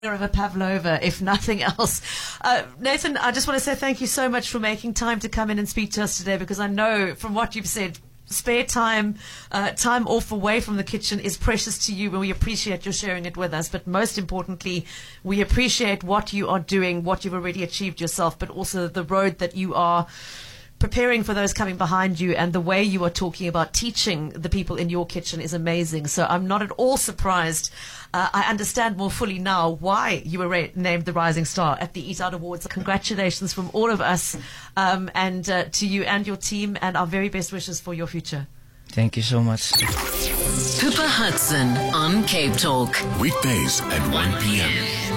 of a pavlova, if nothing else. Nathan, I just want to say thank you so much for making time to come in and speak to us today, because I know from what you've said, spare time, time off away from the kitchen is precious to you, and we appreciate your sharing it with us. But most importantly, we appreciate what you are doing, what you've already achieved yourself, but also the road that you are preparing for those coming behind you, and the way you are talking about teaching the people in your kitchen is amazing. So I'm not at all surprised. I understand more fully now why you were named the Rising Star at the Eat Out Awards. Congratulations from all of us, and to you and your team, and our very best wishes for your future. Thank you so much. Pippa Hudson on Cape Talk. Weekdays at 1 p.m.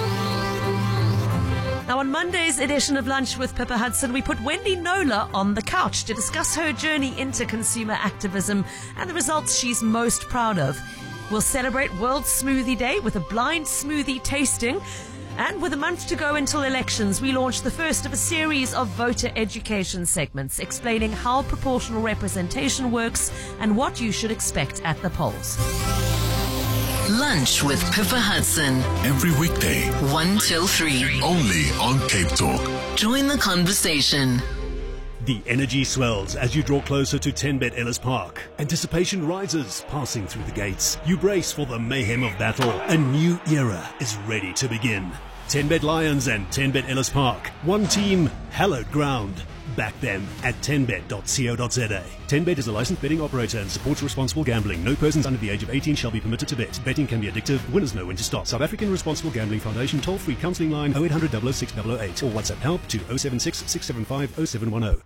Now, on Monday's edition of Lunch with Pippa Hudson, we put Wendy Knowler on the couch to discuss her journey into consumer activism and the results she's most proud of. We'll celebrate World Smoothie Day with a blind smoothie tasting. And with a month to go until elections, we launched the first of a series of voter education segments explaining how proportional representation works and what you should expect at the polls. Lunch with Pippa Hudson. Every weekday, 1 till 3. only on Cape Talk. Join the conversation. The energy swells as you draw closer to 10Bet Ellis Park. Anticipation rises, passing through the gates. You brace for the mayhem of battle. A new era is ready to begin. 10Bet Lions and 10Bet Ellis Park. One team, hallowed ground. Back them at 10bet.co.za. 10Bet is a licensed betting operator and supports responsible gambling. No persons under the age of 18 shall be permitted to bet. Betting can be addictive. Winners know when to stop. South African Responsible Gambling Foundation toll-free counselling line 0800 006 008 or WhatsApp help to 076 675 0710.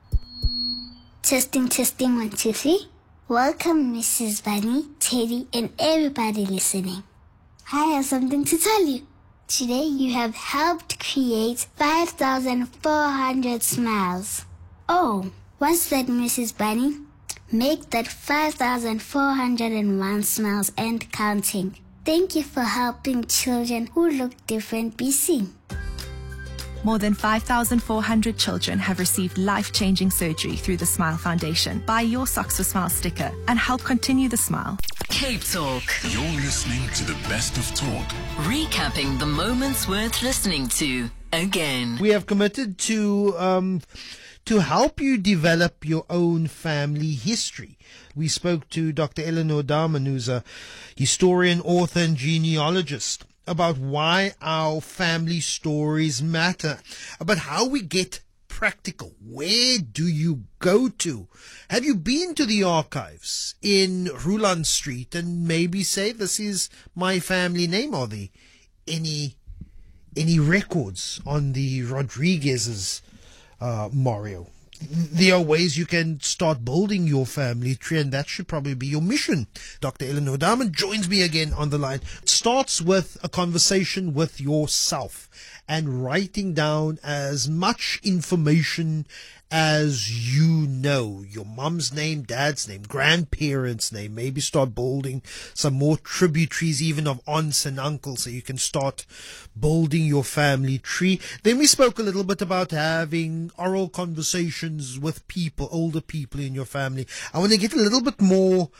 Testing, 1, 2, 3. Welcome, Mrs. Bunny, Teddy, and everybody listening. I have something to tell you. Today you have helped create 5,400 smiles. Oh, what's that, Mrs. Bunny? Make that 5,401 smiles and counting. Thank you for helping children who look different be seen. More than 5,400 children have received life-changing surgery through the Smile Foundation. Buy your Socks for Smile sticker and help continue the smile. Cape Talk. You're listening to the best of talk. Recapping the moments worth listening to again. We have committed to help you develop your own family history. We spoke to Dr. Eleanor Darman, who's a historian, author, and genealogist, about why our family stories matter, about how we get practical. Where do you go to? Have you been to the archives in Ruland Street and maybe say, this is my family name? Are there any records on the Rodriguez's Mario? There are ways you can start building your family tree, and that should probably be your mission. Dr. Eleanor Darman joins me again on the line. It starts with a conversation with yourself and writing down as much information as you know. Your mom's name, dad's name, grandparents' name. Maybe start building some more tributaries even of aunts and uncles, so you can start building your family tree. Then we spoke a little bit about having oral conversations with people, older people in your family. I want to get a little bit more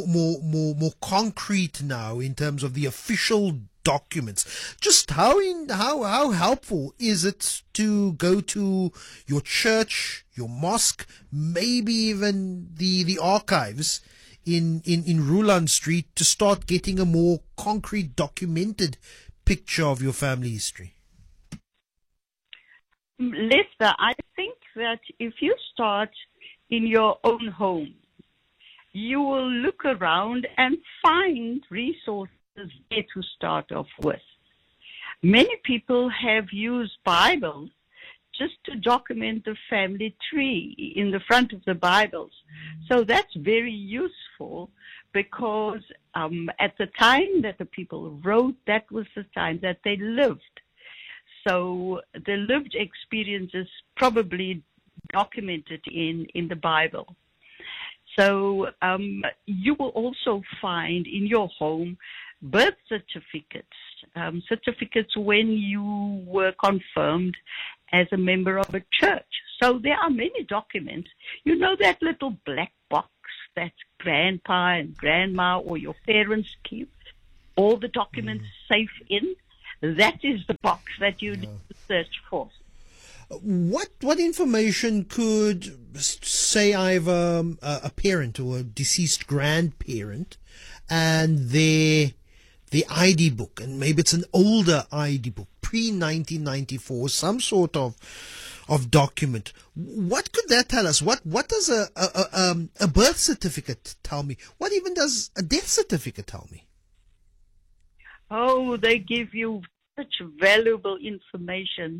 concrete now in terms of the official documents. Just how helpful is it to go to your church, your mosque, maybe even the archives in Ruland Street to start getting a more concrete, documented picture of your family history? Lester, I think that if you start in your own home, you will look around and find resources there to start off with. Many people have used Bibles just to document the family tree in the front of the Bibles. So that's very useful because at the time that the people wrote, that was the time that they lived. So the lived experience is probably documented in the Bible. So you will also find in your home birth certificates, certificates when you were confirmed as a member of a church. So there are many documents. You know that little black box that grandpa and grandma or your parents keep all the documents safe in? that is the box that you need to search for. What information could, say I have a parent or a deceased grandparent and their ID book, and maybe it's an older ID book, pre-1994, some sort of document. What could that tell us? What does a birth certificate tell me? What even does a death certificate tell me? Oh, they give you such valuable information.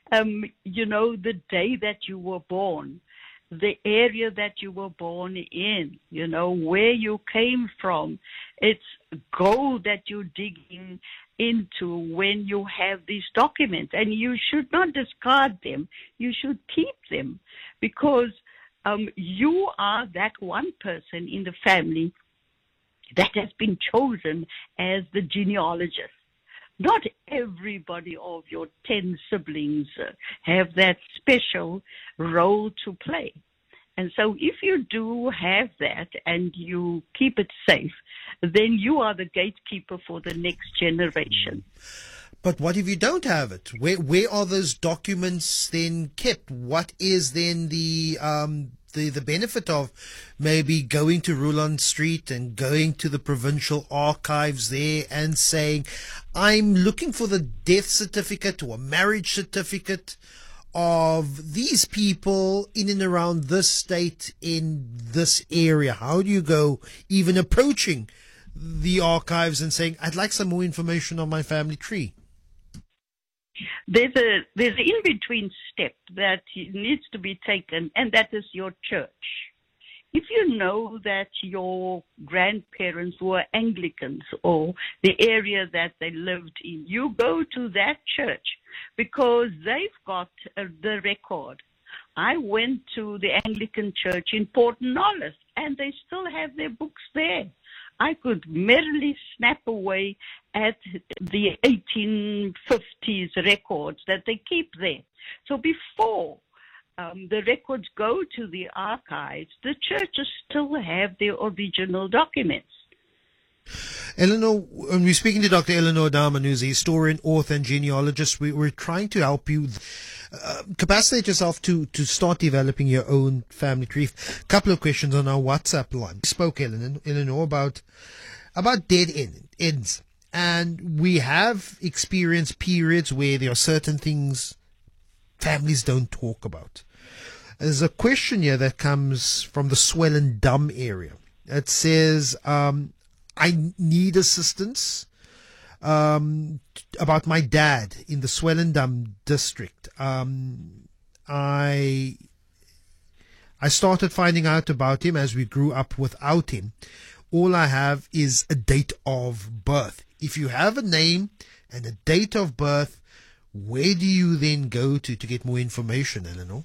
The day that you were born, the area that you were born in, where you came from. It's gold that you're digging into when you have these documents. And you should not discard them. You should keep them because you are that one person in the family that has been chosen as the genealogist. Not everybody of your 10 siblings have that special role to play. And so if you do have that and you keep it safe, then you are the gatekeeper for the next generation. But what if you don't have it? Where are those documents then kept? What is then the benefit of maybe going to Roland Street and going to the provincial archives there and saying, I'm looking for the death certificate or a marriage certificate of these people in and around this state in this area? How do you go even approaching the archives and saying, I'd like some more information on my family tree? There's an in-between step that needs to be taken, and that is your church. If you know that your grandparents were Anglicans or the area that they lived in, you go to that church because they've got the record. I went to the Anglican church in Port Nolloth, and they still have their books there. I could merrily snap away at the 1850s records that they keep there. So before the records go to the archives, the churches still have their original documents. Eleanor, when we're speaking to Dr. Eleanor Daman, who's a historian, author, and genealogist, we're trying to help you capacitate yourself to start developing your own family tree. A couple of questions on our WhatsApp line. We spoke, Eleanor, about dead ends. And we have experienced periods where there are certain things families don't talk about. There's a question here that comes from the Swellendam area. It says, I need assistance about my dad in the Swellendam district. I started finding out about him as we grew up without him. All I have is a date of birth. If you have a name and a date of birth, where do you then go to get more information, Eleanor?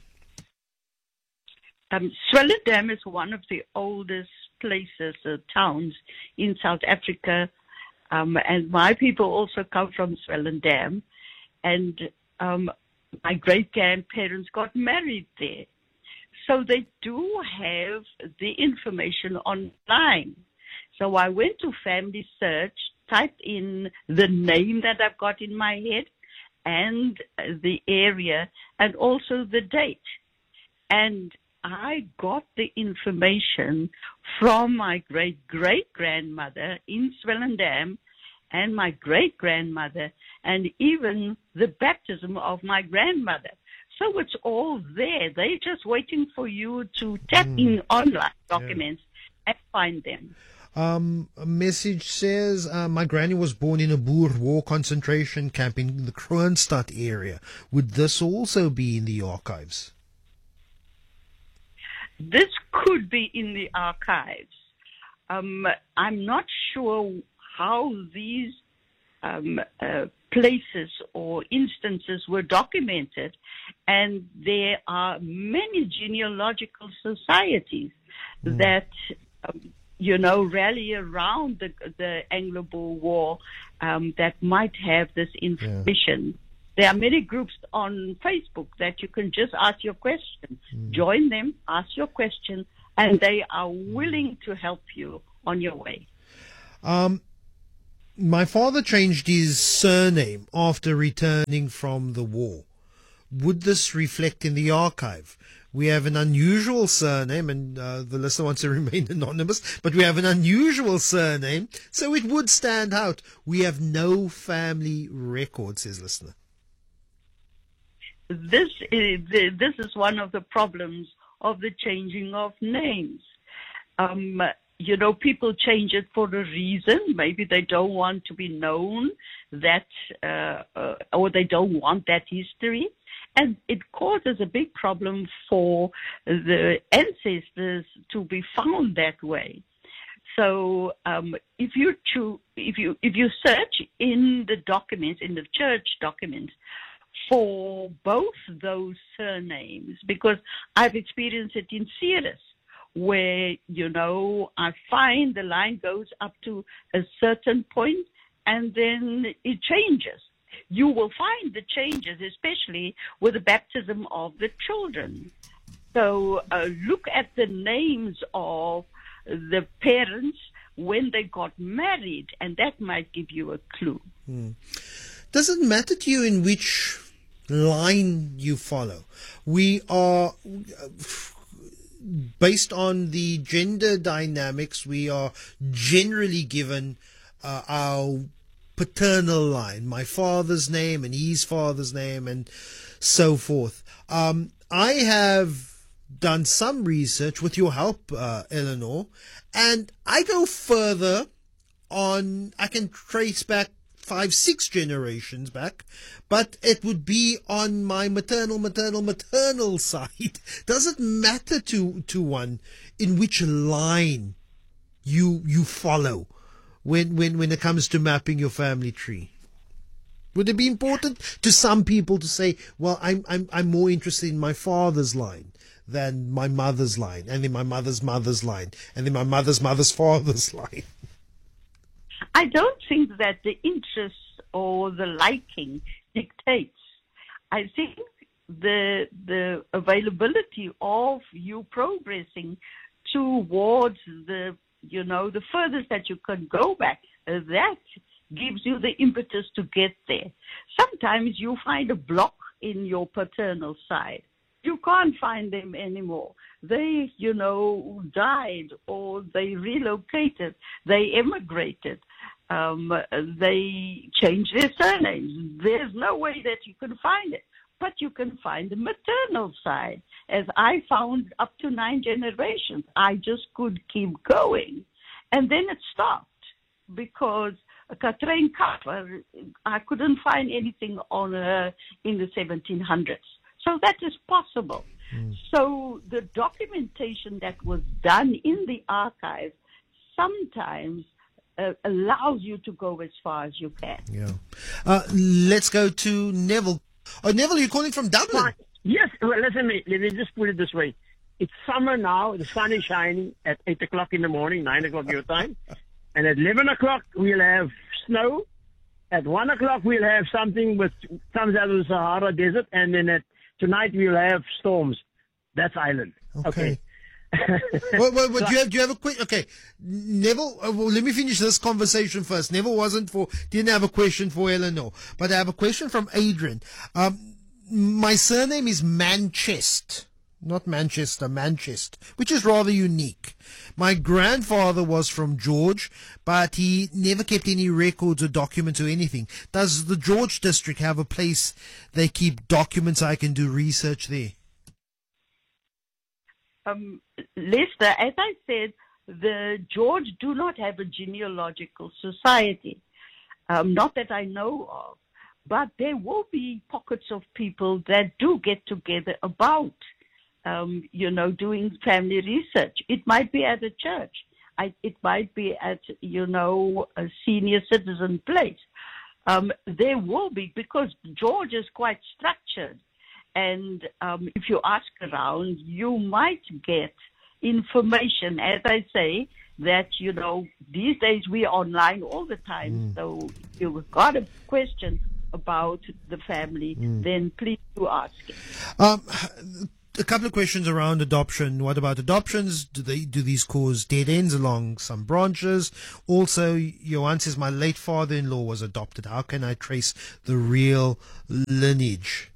Swellendam is one of the oldest places, towns in South Africa, and my people also come from Swellendam, and my great-grandparents got married there. So they do have the information online. So I went to Family Search, typed in the name that I've got in my head and the area and also the date. And I got the information from my great-great-grandmother in Swellendam and my great-grandmother and even the baptism of my grandmother. So it's all there. They're just waiting for you to tap in online documents and find them. A message says, my granny was born in a Boer War concentration camp in the Kroonstad area. Would this also be in the archives? This could be in the archives. I'm not sure how these places or instances were documented, and there are many genealogical societies that rally around the Anglo-Boer War that might have this information. Yeah. There are many groups on Facebook that you can just ask your question. Join them, ask your question, and they are willing to help you on your way. My father changed his surname after returning from the war. Would this reflect in the archive? We have an unusual surname, and the listener wants to remain anonymous, but we have an unusual surname, so it would stand out. We have no family record, says listener. This is one of the problems of the changing of names. People change it for a reason. Maybe they don't want to be known that, or they don't want that history. And it causes a big problem for the ancestors to be found that way. So if you search in the documents, in the church documents, for both those surnames, because I've experienced it in Ceres, where, I find the line goes up to a certain point and then it changes. You will find the changes, especially with the baptism of the children. So look at the names of the parents when they got married, and that might give you a clue. Does it matter to you in which line you follow? We are, based on the gender dynamics, we are generally given our paternal line, my father's name and his father's name and so forth. I have done some research with your help, Eleanor, and I go further on. I can trace back 5-6 generations back, but it would be on my maternal side. Does it matter to one in which line you follow when it comes to mapping your family tree? Would it be important to some people to say, well, I'm more interested in my father's line than my mother's line, and then my mother's mother's line, and then my mother's mother's father's line? I don't think that the interest or the liking dictates. I think the availability of you progressing towards the furthest that you can go back, that gives you the impetus to get there. Sometimes you find a block in your paternal side. You can't find them anymore. They, died, or they relocated, they emigrated, they changed their surnames. There's no way that you can find it. But you can find the maternal side. As I found up to 9 generations, I just could keep going. And then it stopped because Katrin Kapper, I couldn't find anything on her in the 1700s. So that is possible. So the documentation that was done in the archive sometimes allows you to go as far as you can. Yeah. Let's go to Neville. Oh, Neville, you're calling from Dublin? Yes. Well, listen, let me just put it this way. It's summer now. The sun is shining at 8 o'clock in the morning, 9 o'clock your time. And at 11 o'clock, we'll have snow. At 1 o'clock, we'll have something which comes out of the Sahara Desert. And then tonight, we'll have storms. That's Ireland. Okay. well, do you have a quick? Okay, Neville. Well, let me finish this conversation first. Neville didn't have a question for Eleanor, but I have a question from Adrian. My surname is Manchester, not Manchester, Manchester, which is rather unique. My grandfather was from George, but he never kept any records or documents or anything. Does the George district have a place they keep documents I can do research there? Lester, as I said, the George do not have a genealogical society, not that I know of, but there will be pockets of people that do get together about, doing family research. It might be at a church. It might be at, a senior citizen place. There will be, because George is quite structured. And if you ask around, you might get information. As I say, that, these days we are online all the time. So if you've got a question about the family, then please do ask it. a couple of questions around adoption. What about adoptions? Do these cause dead ends along some branches? Also, Johan says, my late father-in-law was adopted. How can I trace the real lineage?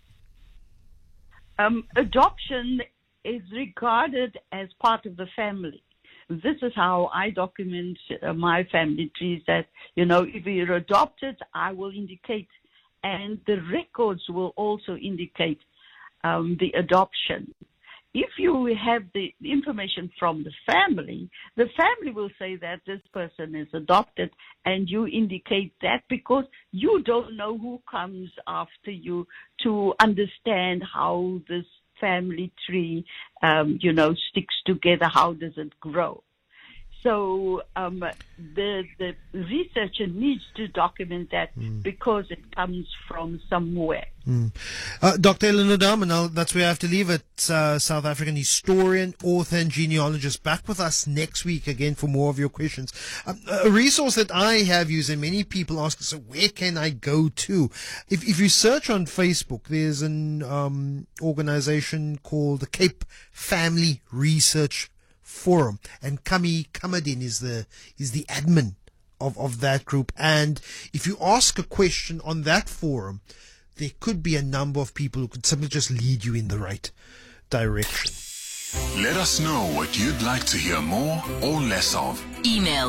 Adoption is regarded as part of the family. This is how I document my family trees, that, if you're adopted, I will indicate, and the records will also indicate the adoption. If you have the information from the family will say that this person is adopted, and you indicate that because you don't know who comes after you to understand how this family tree, sticks together. How does it grow? So the researcher needs to document that because it comes from somewhere. Dr. Eleanor Dama, that's where I have to leave it. South African historian, author, and genealogist. Back with us next week again for more of your questions. A resource that I have used, and many people ask, so where can I go to? If you search on Facebook, there's an organization called the Cape Family Research Forum, and Kami Kamadin is the admin of that group. And if you ask a question on that forum, there could be a number of people who could simply just lead you in the right direction. Let us know what you'd like to hear more or less of. Email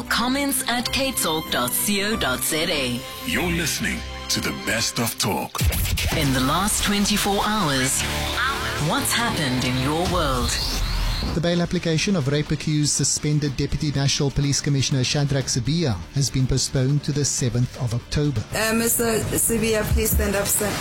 comments@capetalk.co.za. You're listening to the best of talk. In the last 24 hours, what's happened in your world? The bail application of rape-accused suspended Deputy National Police Commissioner Shadrack Sibiya has been postponed to the 7th of October. Mr. Sibiya, please stand up, sir.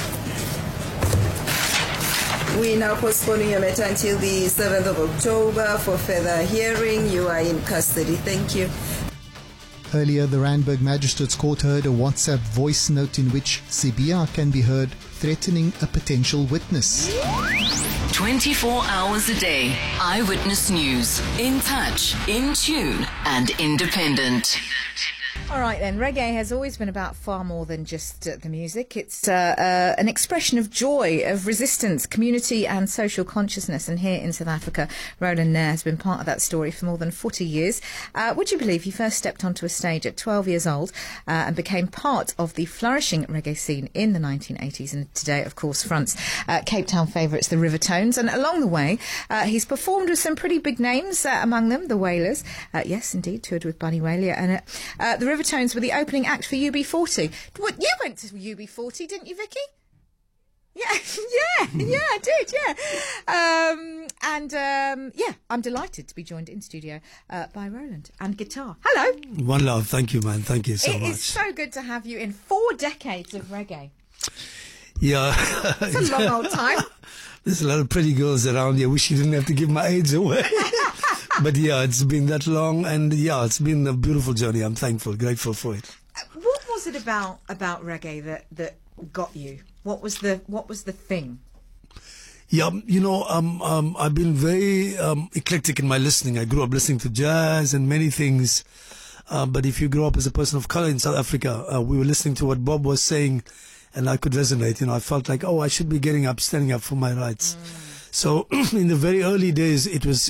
We now postponing your matter until the 7th of October for further hearing. You are in custody. Thank you. Earlier, the Randburg Magistrates Court heard a WhatsApp voice note in which Sibiya can be heard threatening a potential witness. 24 hours a day. Eyewitness News. In touch, in tune, and independent. All right then, reggae has always been about far more than just the music. It's an expression of joy, of resistance, community and social consciousness. And here in South Africa, Roland Nair has been part of that story for more than 40 years. Would you believe he first stepped onto a stage at 12 years old and became part of the flourishing reggae scene in the 1980s, and today, of course, fronts Cape Town favourites, the Rivertones. And along the way, he's performed with some pretty big names, among them the Wailers. Yes, indeed, toured with Bunny Wailer. And the Rivertones were the opening act for UB40. What, you went to UB40, didn't you, Vicky? Yeah, I did, yeah. I'm delighted to be joined in studio by Roland and guitar. Hello. One love, thank you, man. Thank you so much. It is so good to have you in 4 decades of reggae. Yeah. It's a long old time. There's a lot of pretty girls around here. Wish you didn't have to give my age away. But yeah, it's been that long, and yeah, it's been a beautiful journey. I'm thankful, grateful for it. What was it about reggae that got you? What was the thing? Yeah, I've been very eclectic in my listening. I grew up listening to jazz and many things. But if you grow up as a person of color in South Africa, we were listening to what Bob was saying, and I could resonate. I felt like, I should be standing up for my rights. So in the very early days, it was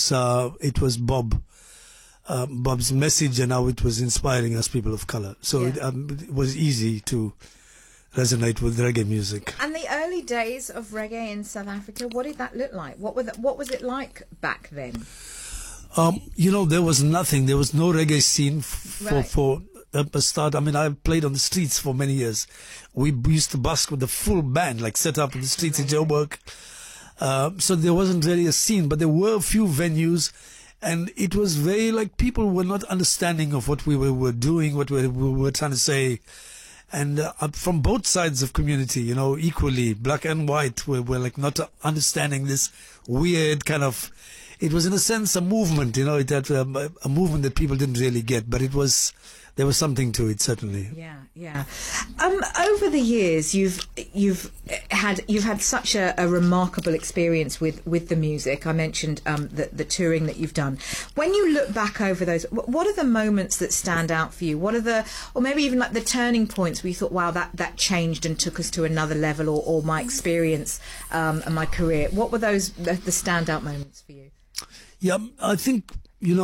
Bob's message, and how it was inspiring us people of color. So it was easy to resonate with reggae music. And the early days of reggae in South Africa, what did that look like? What was it like back then? There was nothing. There was no reggae scene for a start. I mean, I played on the streets for many years. We used to busk with the full band, like set up in the streets in Joburg. So there wasn't really a scene, but there were a few venues, and it was very like people were not understanding of what we were doing, what we were trying to say. And from both sides of community, equally, black and white, were like not understanding this weird kind of, it was in a sense a movement, it had a movement that people didn't really get, but there was something to it, certainly. Yeah. Over the years, you've you've had such a remarkable experience with the music. I mentioned the touring that you've done. When you look back over those, what are the moments that stand out for you? What are or maybe even like the turning points where you thought, wow, that changed and took us to another level, or my experience and my career? What were those the standout moments for you? Yeah, I think,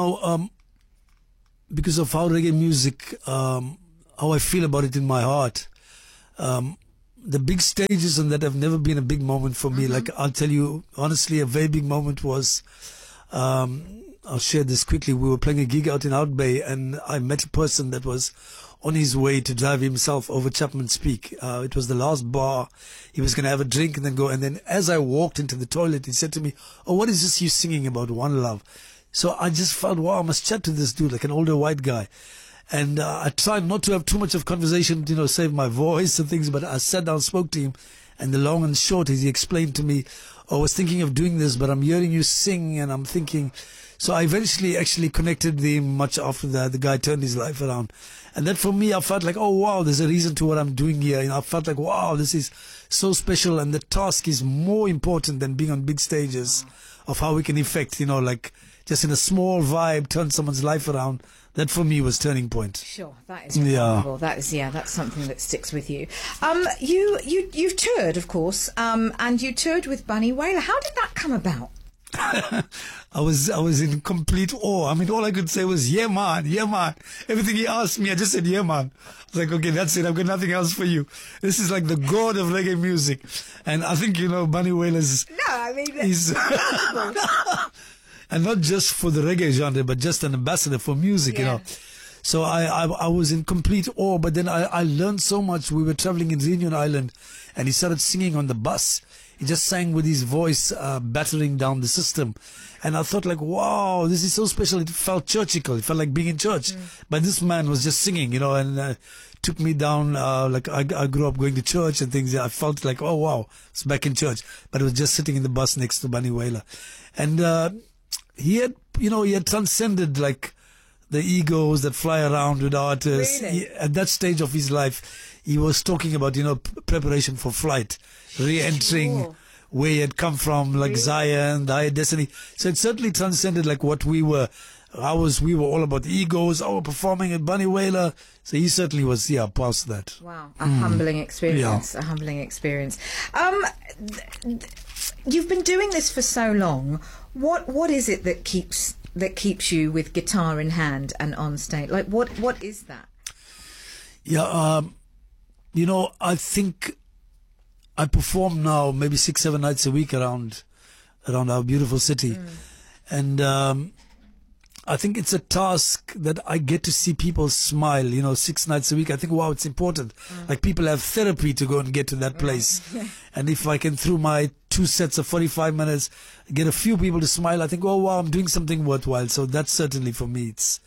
because of how reggae music, how I feel about it in my heart, the big stages and that have never been a big moment for me. Like, I'll tell you, honestly, a very big moment was, I'll share this quickly. We were playing a gig out in Out Bay, and I met a person that was on his way to drive himself over Chapman's Peak. It was the last bar. He was going to have a drink and then go. And then as I walked into the toilet, he said to me, "Oh, what is this you singing about, One Love?" So I just felt, wow, I must chat to this dude, like an older white guy. And I tried not to have too much of conversation, save my voice and things, but I sat down, spoke to him, and the long and short is he explained to me, "Oh, I was thinking of doing this, but I'm hearing you sing, and I'm thinking..." So I eventually actually connected with him much after that. The guy turned his life around. And then for me, I felt like, oh, wow, there's a reason to what I'm doing here. I felt like, wow, this is so special, and the task is more important than being on big stages of how we can affect, like just in a small vibe, turn someone's life around. That for me was turning point. Sure, that is remarkable. That's something that sticks with you. You've toured, of course, and you toured with Bunny Wailer. How did that come about? I was in complete awe. I mean, all I could say was, yeah, man. Everything he asked me, I just said, yeah, man. I was like, okay, that's it. I've got nothing else for you. This is like the god of reggae music. And I think, Bunny Wailer's... No, I mean... He's... And not just for the reggae genre, but just an ambassador for music, So I was in complete awe, but then I learned so much. We were traveling in Reunion Island, and he started singing on the bus. He just sang with his voice, battering down the system. And I thought, like, wow, this is so special. It felt churchical. It felt like being in church. But this man was just singing, and took me down. Like, I grew up going to church and things. I felt like, oh, wow, it's back in church. But I was just sitting in the bus next to Bunny Wailer. And he had transcended, like, the egos that fly around with artists. Really? At that stage of his life, he was talking about, preparation for flight, re-entering where he had come from, like Zion, the Higher Destiny. So it certainly transcended, like, what we were. We were all about egos. Performing at Bunny Wailer. So he certainly was, past that. Wow, a humbling experience. A humbling experience. You've been doing this for so long. What is it that keeps you with guitar in hand and on stage? Like, what is that? Yeah, I think I perform now maybe 6-7 nights a week around our beautiful city, and I think it's a task that I get to see people smile. 6 nights a week. I think, wow, it's important. Like, people have therapy to go and get to that place, and if I can, through my 2 sets of 45 minutes, get a few people to smile, I think, oh wow, I'm doing something worthwhile. So that's certainly for me. It's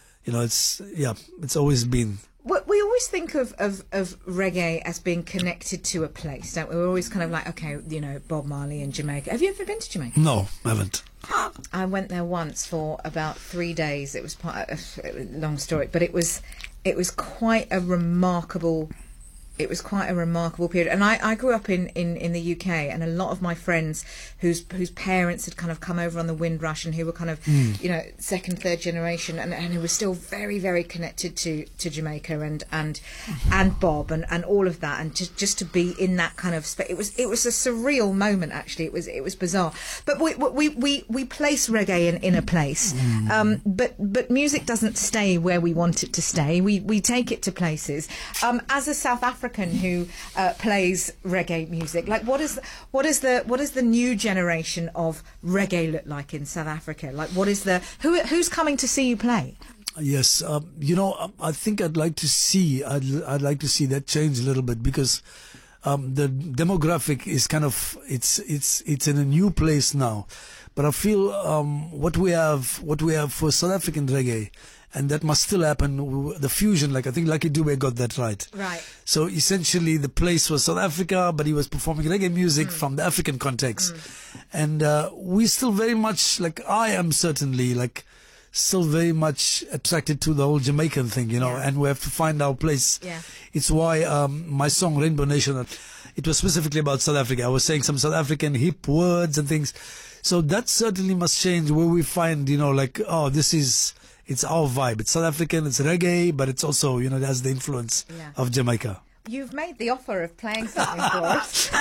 always been. We always think of reggae as being connected to a place, don't we? We're always kind of like, okay, Bob Marley in Jamaica. Have you ever been to Jamaica? No, I haven't. I went there once for about 3 days. It was part of a long story, but it was quite a remarkable. It was quite a remarkable period, and I grew up in the UK, and a lot of my friends whose parents had kind of come over on the Windrush, and who were kind of second, third generation, and who were still very, very connected to Jamaica and Bob and all of that, and just to be in that kind of space, it was a surreal moment. Actually, it was bizarre. But we place reggae in a place, but music doesn't stay where we want it to stay. We take it to places. As a South African who plays reggae music, like what is the new generation of reggae look like in South Africa? Like, who's coming to see you play? Yes, I think I'd like to see that change a little bit, because the demographic is kind of it's in a new place now, but I feel what we have for South African reggae. And that must still happen. The fusion, like I think Lucky Dube got that right. Right. So essentially the place was South Africa, but he was performing reggae music from the African context. And we still very much, like I am certainly, like still very much attracted to the whole Jamaican thing, and we have to find our place. Yeah. It's why my song Rainbow Nation, it was specifically about South Africa. I was saying some South African hip words and things. So that certainly must change, where we find, like, oh, it's our vibe. It's South African, it's reggae, but it's also, it has the influence of Jamaica. You've made the offer of playing something for us. So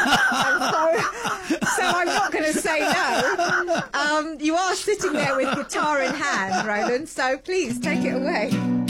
I'm not going to say no. You are sitting there with guitar in hand, Roland, so please take it away.